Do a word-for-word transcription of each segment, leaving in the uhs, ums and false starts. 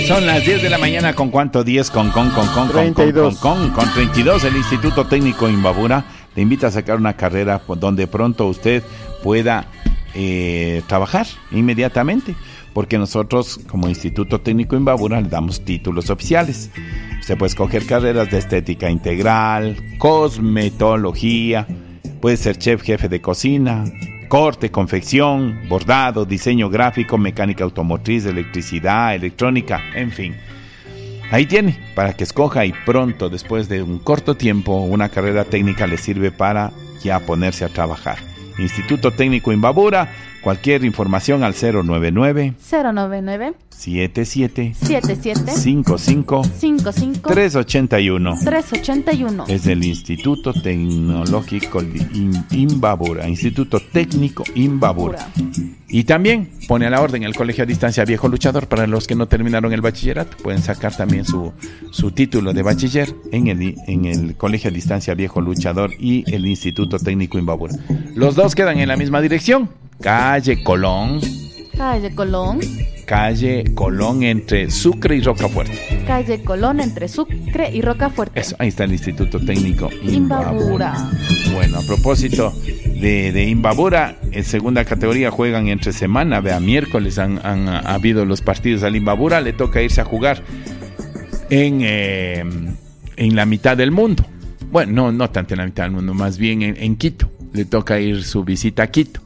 Son las diez de la mañana con cuánto, diez con con con con treinta y dos. con con con treinta y dos. El Instituto Técnico Imbabura le invita a sacar una carrera donde pronto usted pueda eh, trabajar inmediatamente, porque nosotros como Instituto Técnico Imbabura le damos títulos oficiales. Usted puede escoger carreras de estética integral, cosmetología, puede ser chef, jefe de cocina, corte, confección, bordado, diseño gráfico, mecánica automotriz, electricidad, electrónica, en fin. Ahí tiene, para que escoja y pronto, después de un corto tiempo, una carrera técnica le sirve para ya ponerse a trabajar. Instituto Técnico Imbabura, cualquier información al cero nueve nueve, cero nueve nueve, siete siete, siete siete, cinco cinco, cinco cinco, tres ocho uno. tres ocho uno. Es el Instituto Tecnológico Imbabura, Instituto Técnico Imbabura. Y también pone a la orden el Colegio a Distancia Viejo Luchador. Para los que no terminaron el bachillerato, pueden sacar también su, su título de bachiller en el, en el Colegio a Distancia Viejo Luchador y el Instituto Técnico Imbabura. Los dos quedan en la misma dirección, calle Colón. Calle Colón. Calle Colón entre Sucre y Rocafuerte. Calle Colón entre Sucre y Rocafuerte. Eso, ahí está el Instituto Técnico Imbabura. Imbabura. Bueno, a propósito de, de Imbabura, en segunda categoría juegan entre semana. Vea, miércoles han, han ha habido los partidos al Imbabura. Le toca irse a jugar en, eh, en la mitad del mundo. Bueno, no, no tanto en la mitad del mundo, más bien en, en Quito. Le toca ir su visita a Quito.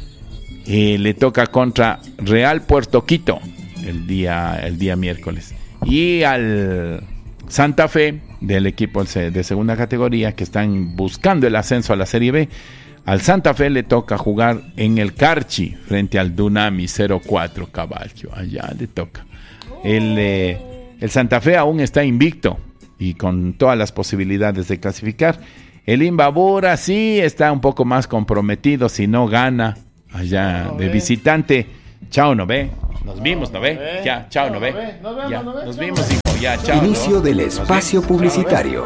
Eh, le toca contra Real Puerto Quito el día, el día miércoles. Y al Santa Fe, del equipo de segunda categoría, que están buscando el ascenso a la Serie B, al Santa Fe le toca jugar en el Carchi frente al Dunami cero cuatro Caballo. Allá le toca. El, eh, el Santa Fe aún está invicto y con todas las posibilidades de clasificar. El Imbabura sí está un poco más comprometido si no gana allá no, de visitante. Chao, no ve. Nos vimos, ¿no ve? Ya, chao, no ve. Ya, nos vimos, hijo. Ya, chao. Inicio del espacio publicitario.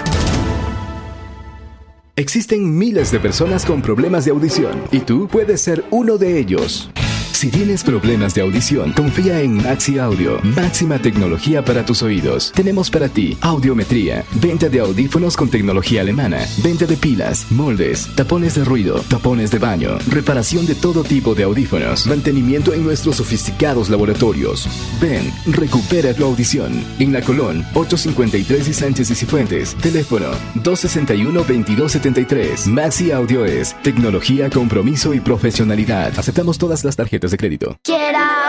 Existen miles de personas con problemas de audición y tú puedes ser uno de ellos. Si tienes problemas de audición, confía en Maxi Audio. Máxima tecnología para tus oídos. Tenemos para ti audiometría, venta de audífonos con tecnología alemana, venta de pilas, moldes, tapones de ruido, tapones de baño, reparación de todo tipo de audífonos, mantenimiento en nuestros sofisticados laboratorios. Ven, recupera tu audición. En La Colón, ocho cincuenta y tres y Sánchez y Cifuentes. Teléfono dos sesenta y uno, veintidós setenta y tres. Maxi Audio es tecnología, compromiso y profesionalidad. Aceptamos todas las tarjetas de crédito. Quiera.